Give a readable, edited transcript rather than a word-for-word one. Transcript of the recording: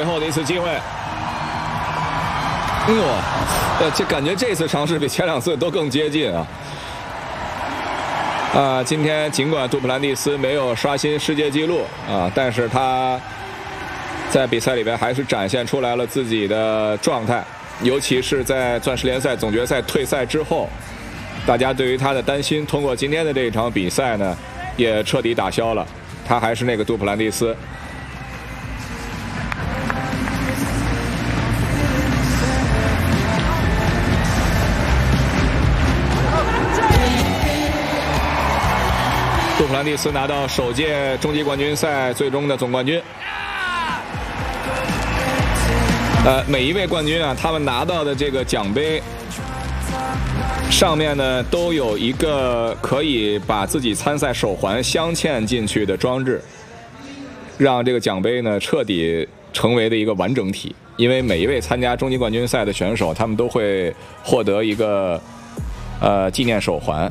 后的一次机会。这感觉这次尝试比前2次都更接近啊！今天尽管杜普兰蒂斯没有刷新世界纪录但是他在比赛里边还是展现出来了自己的状态，尤其是在钻石联赛总决赛退赛之后，大家对于他的担心通过今天的这一场比赛呢也彻底打消了，他还是那个杜普兰蒂斯。杜普兰蒂斯拿到首届终极冠军赛最终的总冠军。每一位冠军他们拿到的这个奖杯上面呢都有一个可以把自己参赛手环镶嵌进去的装置，让这个奖杯呢彻底成为的一个完整体。因为每一位参加终极冠军赛的选手，他们都会获得一个纪念手环。